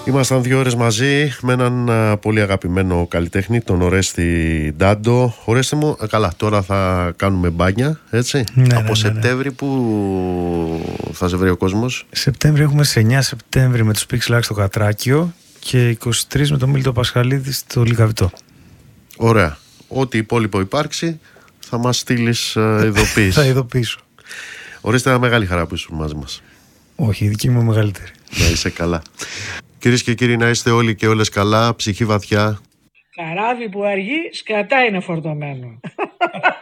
Ήμασταν 2 ώρες μαζί με έναν πολύ αγαπημένο καλλιτέχνη, τον Ορέστη Ντάντο. Ορέστη μου, καλά, τώρα θα κάνουμε μπάνια, έτσι. Από Σεπτέμβρη που θα σε βρει ο κόσμος? Σεπτέμβρη έχουμε σε 9 Σεπτέμβρη με τους Pixelax στο Κατράκιο και 23 με τον Μίλτο Πασχαλίδη στο Λυκαβητό. Ωραία. Ό,τι υπόλοιπο υπάρξει θα μας στείλεις ειδοποίηση. Θα ειδοποιήσω. Ορέστη, ένα μεγάλη χαρά που ήσουν μαζί μας. Όχι, η δική μου μεγαλύτερη. Να είσαι καλά. Κυρίες και κύριοι, να είστε όλοι και όλες καλά, ψυχή βαθιά. Καράβι που αργεί, σκατά είναι φορτωμένο.